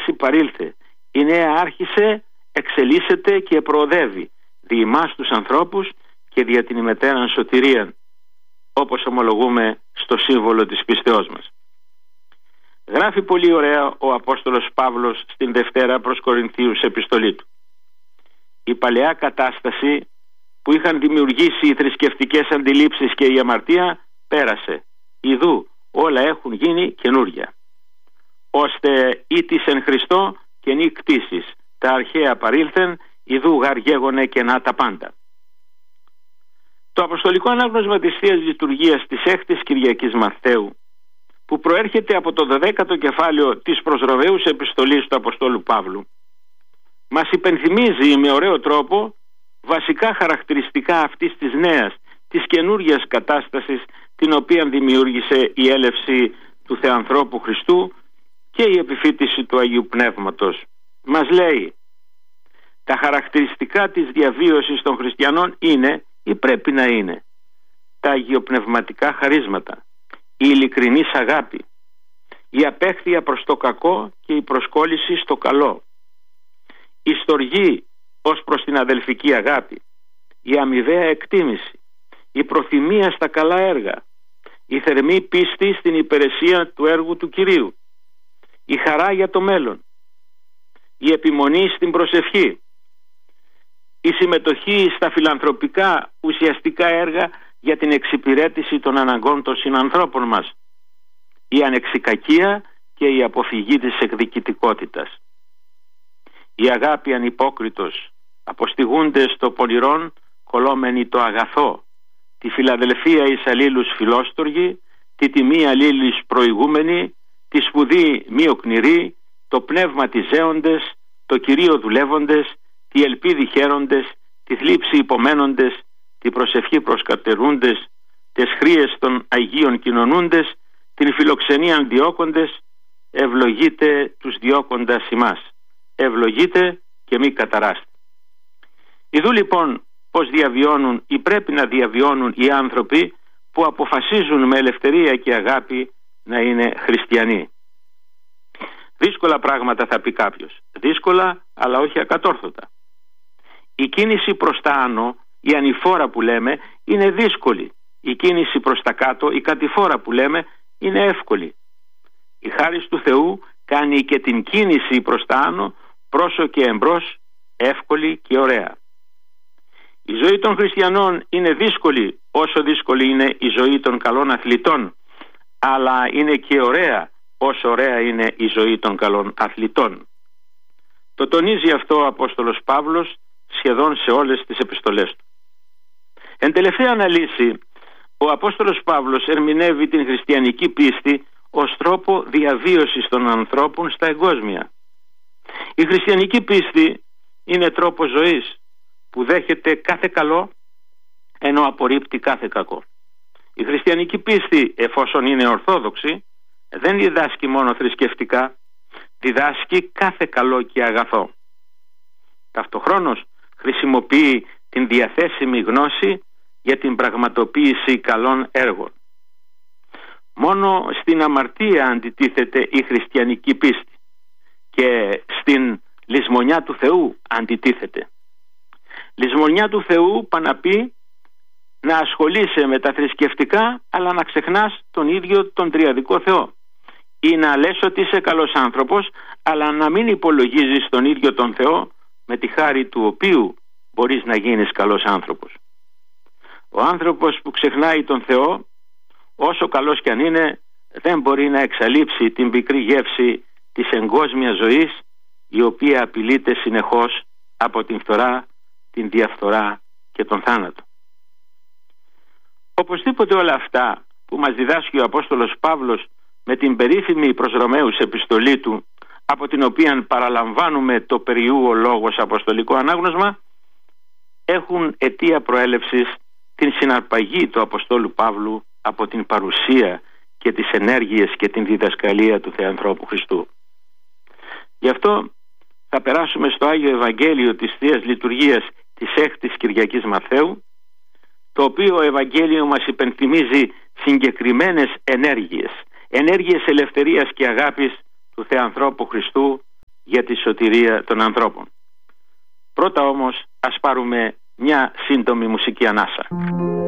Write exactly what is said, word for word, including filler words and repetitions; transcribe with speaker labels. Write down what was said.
Speaker 1: Ανάσταση παρήλθε. Η νέα άρχισε, εξελίσσεται και προοδεύει δι' ημάς τους ανθρώπους και δια την ημετέραν σωτηρίαν, όπως ομολογούμε στο σύμβολο της πίστεώς μας. Γράφει πολύ ωραία ο Απόστολος Παύλος στην Δευτέρα προς Κορινθίους επιστολή του. Η παλαιά κατάσταση που είχαν δημιουργήσει οι θρησκευτικές αντιλήψεις και η αμαρτία πέρασε. Ιδού όλα έχουν γίνει καινούρια. Ώστε ήτης εν Χριστώ και νη κτήσεις. Τα αρχαία παρήλθεν, ιδού γαργέγονε κενά τα πάντα. Το Αποστολικό Ανάγνωσμα της Θείας Λειτουργίας της έκτης Κυριακής Μαθαίου, που προέρχεται από το δωδέκατο κεφάλαιο της προς Ρωμαίους επιστολής του Αποστόλου Παύλου, μας υπενθυμίζει με ωραίο τρόπο βασικά χαρακτηριστικά αυτής της νέας, της καινούργιας κατάστασης την οποία δημιούργησε η έλευση του Θεανθρώπου Χριστού και η επιφύτηση του Αγίου Πνεύματος. Μας λέει, τα χαρακτηριστικά της διαβίωσης των χριστιανών είναι ή πρέπει να είναι τα αγιοπνευματικά χαρίσματα, η ειλικρινής αγάπη, η απέχθεια προς το κακό και η προσκόλληση στο καλό, η στοργή ως προς την αδελφική αγάπη, η αμοιβαία εκτίμηση, η προθυμία στα καλά έργα, η θερμή πίστη στην υπηρεσία του έργου του Κυρίου, η χαρά για το μέλλον, η επιμονή στην προσευχή, η συμμετοχή στα φιλανθρωπικά ουσιαστικά έργα για την εξυπηρέτηση των αναγκών των συνανθρώπων μας, η ανεξικακία και η αποφυγή της εκδικητικότητας, η αγάπη ανυπόκριτος, αποστηγούντες το πονηρόν κολόμενοι το αγαθό, τη φιλαδελφία εις αλλήλους φιλόστοργη, τη τιμή αλλήλους προηγούμενη, τη σπουδή μη οκνηρή, το πνεύμα της ζέοντες, το Κυρίο δουλεύοντες, τη ελπίδη χαίροντες, τη θλίψη υπομένοντες, τη προσευχή προσκατερούντες, τες χρίες των Αγίων κοινωνούντες, την φιλοξενίαν διώκοντες, ευλογείτε τους διώκοντας ημάς. Ευλογείτε και μη καταράστε. Ιδού λοιπόν πως διαβιώνουν ή πρέπει να διαβιώνουν οι άνθρωποι που αποφασίζουν με ελευθερία και αγάπη να είναι χριστιανοί. Δύσκολα πράγματα θα πει κάποιος. Δύσκολα αλλά όχι ακατόρθωτα. Η κίνηση προς τα άνω, η ανηφόρα που λέμε, είναι δύσκολη. Η κίνηση προς τα κάτω, η κατηφόρα που λέμε, είναι εύκολη. Η χάρις του Θεού κάνει και την κίνηση προς τα άνω, πρόσω και εμπρός, εύκολη και ωραία. Η ζωή των χριστιανών είναι δύσκολη, όσο δύσκολη είναι η ζωή των καλών αθλητών, αλλά είναι και ωραία, όσο ωραία είναι η ζωή των καλών αθλητών. Το τονίζει αυτό ο Απόστολος Παύλος σχεδόν σε όλες τις επιστολές του. Εν τελευταία αναλύση, ο Απόστολος Παύλος ερμηνεύει την χριστιανική πίστη ως τρόπο διαβίωσης των ανθρώπων στα εγκόσμια. Η χριστιανική πίστη είναι τρόπος ζωής που δέχεται κάθε καλό ενώ απορρίπτει κάθε κακό. Η χριστιανική πίστη, εφόσον είναι ορθόδοξη, δεν διδάσκει μόνο θρησκευτικά, διδάσκει κάθε καλό και αγαθό. Ταυτοχρόνως χρησιμοποιεί την διαθέσιμη γνώση για την πραγματοποίηση καλών έργων. Μόνο στην αμαρτία αντιτίθεται η χριστιανική πίστη και στην λησμονιά του Θεού αντιτίθεται. Λησμονιά του Θεού πά να πει να ασχολείσαι με τα θρησκευτικά αλλά να ξεχνάς τον ίδιο τον τριαδικό Θεό, ή να λες ότι είσαι καλός άνθρωπος αλλά να μην υπολογίζεις τον ίδιο τον Θεό με τη χάρη του οποίου μπορείς να γίνεις καλός άνθρωπος. Ο άνθρωπος που ξεχνάει τον Θεό, όσο καλός κι αν είναι, δεν μπορεί να εξαλείψει την πικρή γεύση της εγκόσμιας ζωής, η οποία απειλείται συνεχώς από την φθορά, την διαφθορά και τον θάνατο. Οπωσδήποτε όλα αυτά που μας διδάσκει ο Απόστολος Παύλος με την περίφημη προς Ρωμαίους επιστολή του, από την οποία παραλαμβάνουμε το περιού ο λόγος αποστολικό ανάγνωσμα, έχουν αιτία προέλευσης την συναρπαγή του Αποστόλου Παύλου από την παρουσία και τις ενέργειες και την διδασκαλία του Θεανθρώπου Χριστού. Γι' αυτό θα περάσουμε στο Άγιο Ευαγγέλιο της Θείας Λειτουργίας της έκτης Κυριακής Μαθαίου, το οποίο Ευαγγέλιο μας υπενθυμίζει συγκεκριμένες ενέργειες, ενέργειες ελευθερίας και αγάπης του Θεανθρώπου Χριστού για τη σωτηρία των ανθρώπων. Πρώτα όμως ας πάρουμε μια σύντομη μουσική ανάσα.